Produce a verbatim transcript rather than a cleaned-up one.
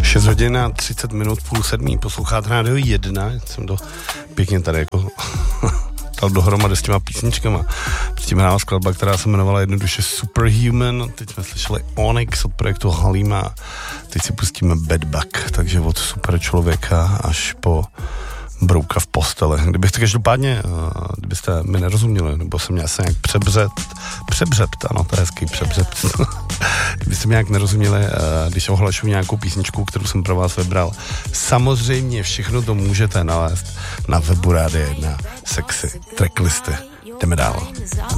šest hodin a třicet minut, půl sedmý, posloucháte Rádio jedna, jsem to pěkně tady jako dal dohromady s těma písničkama. Předtím hrála skladba, která se jmenovala jednoduše Superhuman, teď jsme slyšeli Onyx od projektu Halima, teď si pustíme Bad Bug, takže od super člověka až po brouka v postele. Kdybyste každopádně, kdybyste mi nerozuměli, nebo jsem měl se nějak přebřet, přebřept, ano, to je hezký přebřept. Kdybyste mi nějak nerozuměli, když ohlašuji nějakou písničku, kterou jsem pro vás vybral, samozřejmě všechno to můžete nalézt na webu Rádia jedna, sexy, tracklisty. Jdeme dál.